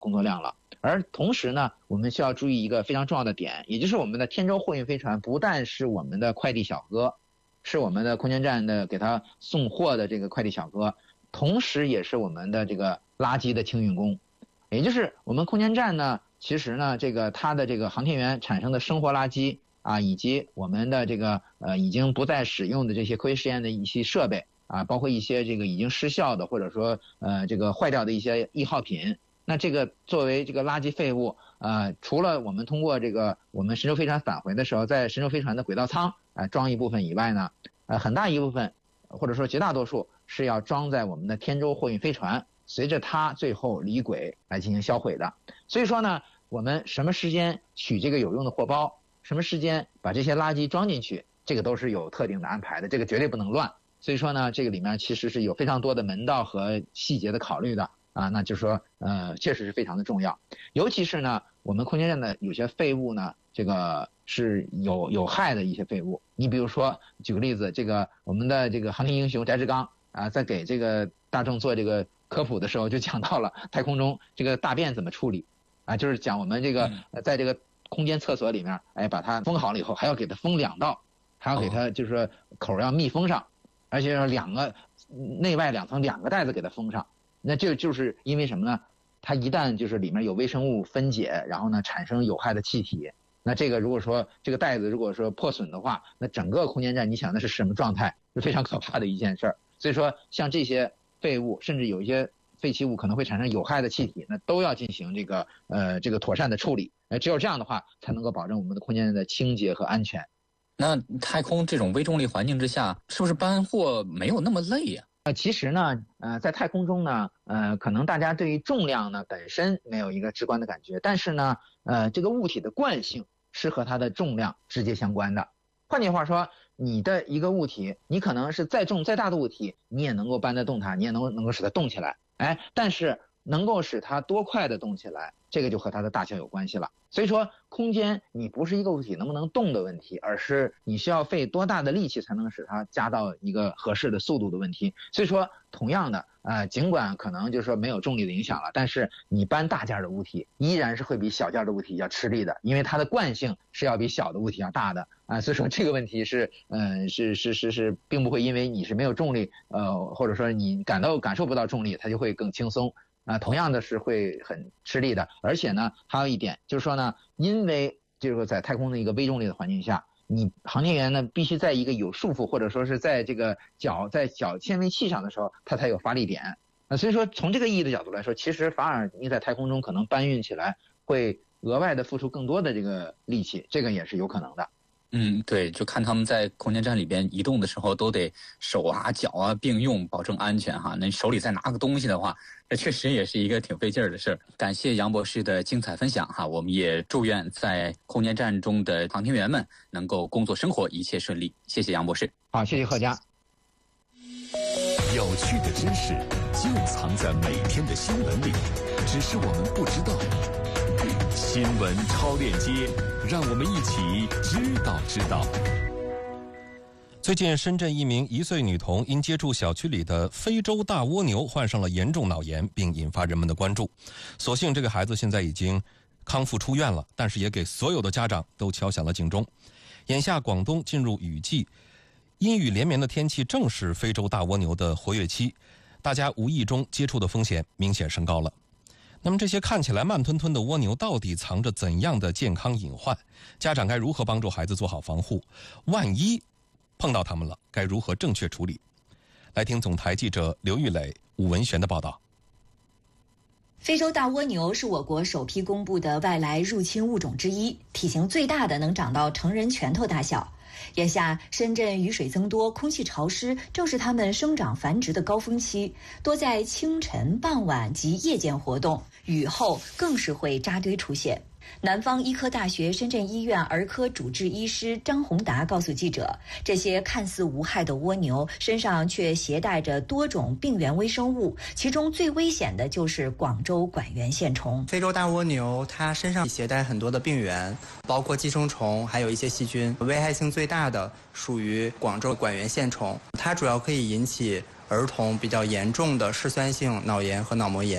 工作量了。而同时呢，我们需要注意一个非常重要的点，也就是我们的天舟货运飞船不但是我们的快递小哥，是我们的空间站的给他送货的这个快递小哥，同时也是我们的这个垃圾的清运工。也就是我们空间站呢，其实呢，这个它的这个航天员产生的生活垃圾啊，以及我们的这个已经不再使用的这些科学实验的一些设备啊，包括一些这个已经失效的或者说这个坏掉的一些易耗品。那这个作为这个垃圾废物，除了我们通过这个我们神舟飞船返回的时候，在神舟飞船的轨道舱装一部分以外呢，很大一部分或者说绝大多数是要装在我们的天舟货运飞船，随着它最后离轨来进行销毁的。所以说呢，我们什么时间取这个有用的货包，什么时间把这些垃圾装进去，这个都是有特定的安排的，这个绝对不能乱。所以说呢，这个里面其实是有非常多的门道和细节的考虑的。那就是说确实是非常的重要。尤其是呢，我们空间站的有些废物呢，这个是有害的一些废物。你比如说举个例子，这个我们的这个航天英雄翟志刚在给这个大众做这个科普的时候就讲到了太空中这个大便怎么处理就是讲我们这个在这个空间厕所里面把它封好了以后，还要给它封2道，还要给它就是说口要密封上，而且要内外2层2个袋子给它封上。那这就是因为什么呢？它一旦就是里面有微生物分解，然后呢产生有害的气体，那这个如果说这个袋子如果说破损的话，那整个空间站你想那是什么状态？是非常可怕的一件事儿。所以说像这些废物，甚至有一些废弃物可能会产生有害的气体，那都要进行这个妥善的处理。只有这样的话，才能够保证我们的空间站的清洁和安全。 那太空这种微重力环境之下，是不是搬货没有那么累呀？ 其实呢，在太空中呢，可能大家对于重量呢本身没有一个直观的感觉，但是呢，这个物体的惯性是和它的重量直接相关的。换句话说，你的一个物体，你可能是再重再大的物体，你也能够搬得动它，你也能够使它动起来，但是能够使它多快的动起来，这个就和它的大小有关系了。所以说空间你不是一个物体能不能动的问题，而是你需要费多大的力气才能使它加到一个合适的速度的问题。所以说同样的尽管可能就是说没有重力的影响了，但是你搬大件的物体依然是会比小件的物体要吃力的，因为它的惯性是要比小的物体要大的所以说这个问题是并不会因为你是没有重力或者说你感受不到重力它就会更轻松同样的是会很吃力的。而且呢还有一点就是说呢，因为就是说在太空的一个微重力的环境下，你航天员呢必须在一个有束缚或者说是在这个脚纤维器上的时候它才有发力点所以说从这个意义的角度来说，其实反而你在太空中可能搬运起来会额外的付出更多的这个力气，这个也是有可能的。 对，就看他们在空间站里边移动的时候，都得手脚并用，保证安全哈。那手里再拿个东西的话，这确实也是一个挺费劲儿的事儿。感谢杨博士的精彩分享哈，我们也祝愿在空间站中的航天员们能够工作生活一切顺利。谢谢杨博士。 好，谢谢贺佳。 有趣的知识就藏在每天的新闻里，只是我们不知道。新闻超链接，让我们一起知道。 最近，深圳一名1岁女童因接触小区里的非洲大蜗牛患上了严重脑炎，并引发人们的关注。所幸这个孩子现在已经康复出院了，但是也给所有的家长都敲响了警钟。眼下广东进入雨季，阴雨连绵的天气正是非洲大蜗牛的活跃期，大家无意中接触的风险明显升高了。那么这些看起来慢吞吞的蜗牛到底藏着怎样的健康隐患？家长该如何帮助孩子做好防护？万一碰到它们了，该如何正确处理？来听总台记者刘玉磊、武文璇的报道。 非洲大蜗牛是我国首批公布的外来入侵物种之一，体型最大的能长到成人拳头大小。眼下深圳雨水增多，空气潮湿，正是它们生长繁殖的高峰期，多在清晨、傍晚及夜间活动，雨后更是会扎堆出现。南方医科大学深圳医院儿科主治医师张宏达告诉记者，这些看似无害的蜗牛身上却携带着多种病原微生物，其中最危险的就是广州管源线虫。 非洲大蜗牛它身上携带很多的病原，包括寄生虫，还有一些细菌，危害性最大的属于广州管源线虫，它主要可以引起儿童比较严重的嗜酸性脑炎和脑膜炎。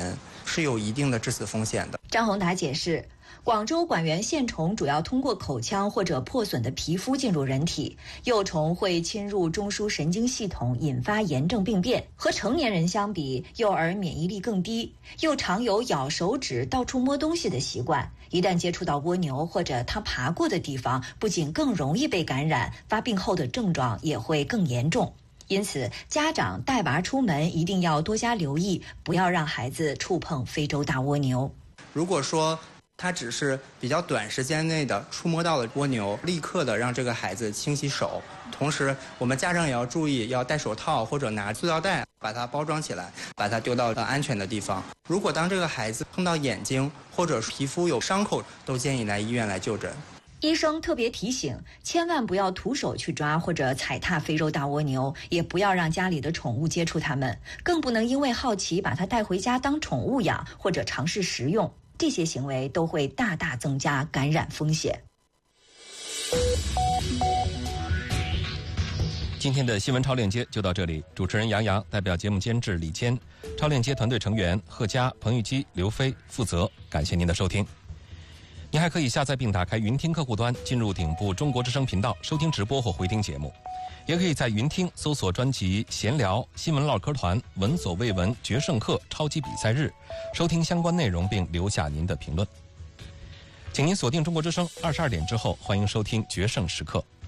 是有一定的致死风险的。 张宏达解释，广州管源线虫主要通过口腔或者破损的皮肤进入人体，幼虫会侵入中枢神经系统，引发炎症病变。和成年人相比，幼儿免疫力更低，又常有咬手指、到处摸东西的习惯。一旦接触到蜗牛或者它爬过的地方，不仅更容易被感染，发病后的症状也会更严重。因此，家长带娃出门一定要多加留意，不要让孩子触碰非洲大蜗牛。 如果说它只是比较短时间内的触摸到了蜗牛，立刻的让这个孩子清洗手。同时，我们家长也要注意，要戴手套或者拿塑料袋把它包装起来，把它丢到安全的地方。如果当这个孩子碰到眼睛或者皮肤有伤口，都建议来医院来就诊。 医生特别提醒，千万不要徒手去抓或者踩踏非洲大蜗牛，也不要让家里的宠物接触它们，更不能因为好奇把它带回家当宠物养或者尝试食用。这些行为都会大大增加感染风险。 今天的新闻超链接就到这里，主持人杨洋代表节目监制李谦，超链接团队成员贺佳、彭玉基、刘飞负责。感谢您的收听。您还可以下载并打开云听客户端，进入顶部中国之声频道收听直播或回听节目，也可以在云听搜索专辑闲聊、新闻唠嗑团、闻所未闻、决胜课、超级比赛日，收听相关内容并留下您的评论。请您锁定中国之声，22点之后欢迎收听决胜时刻。